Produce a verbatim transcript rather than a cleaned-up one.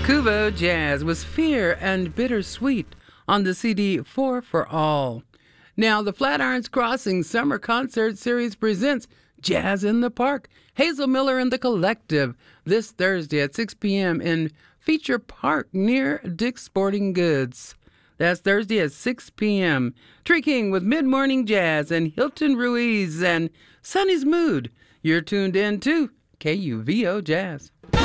Kubo Jazz was Fear and Bittersweet on the C D Four for All. Now, the Flatirons Crossing Summer Concert Series presents Jazz in the Park, Hazel Miller and the Collective, this Thursday at six p.m. in Feature Park near Dick's Sporting Goods. That's Thursday at six p.m. Tree King with Mid-Morning Jazz and Hilton Ruiz and Sonny's Mood. You're tuned in to K U V O Jazz.